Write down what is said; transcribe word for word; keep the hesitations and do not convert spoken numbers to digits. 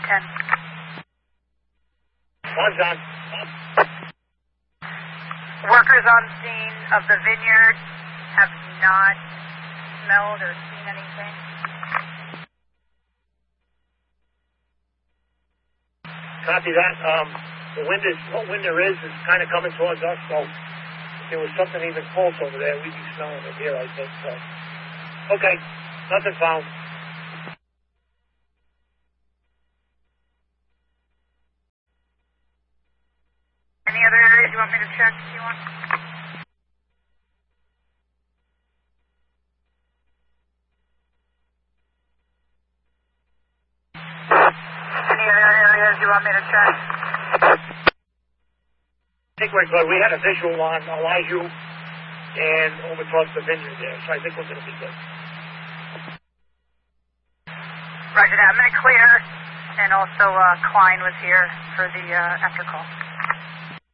ten. One's on. Workers on scene of the vineyard have not smelled or seen anything. Copy that. Um, the wind is, what wind there is, is kind of coming towards us, so if there was something even close over there, we'd be smelling it here, I think, so. Okay, nothing found. Any other areas you want me to check if you want? Any other areas you want me to check? I think we're good. We had a visual on Elijah and over towards the vineyard there, so I think we're going to be good. Roger that. I'm going to clear, and also uh, Klein was here for the uh, after call.